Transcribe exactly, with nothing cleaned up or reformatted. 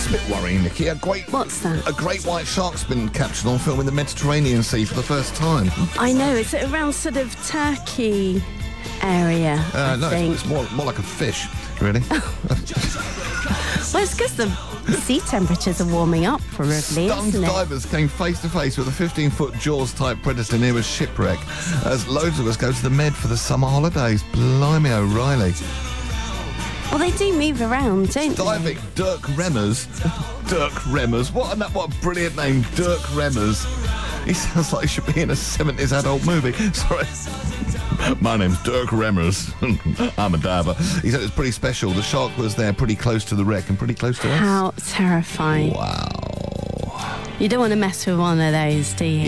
It's a bit worrying, Nikki. A great, What's that? A great white shark's been captured on film in the Mediterranean Sea for the first time. I know, it's around sort of Turkey area, Uh, I no, think. it's, it's more more like a fish, really. Well, it's because the sea temperatures are warming up, probably, Stunned isn't it? divers came face to face with a fifteen-foot Jaws-type predator near a shipwreck as loads of us go to the Med for the summer holidays. Blimey O'Reilly. Well, they do move around, don't they? Diving Dirk Remmers. Dirk Remmers. What a, what a brilliant name, Dirk Remmers. He sounds like he should be in a seventies adult movie. Sorry. My name's Dirk Remmers. I'm a diver. He said it was pretty special. The shark was there pretty close to the wreck and pretty close to us. How terrifying. Wow. You don't want to mess with one of those, do you?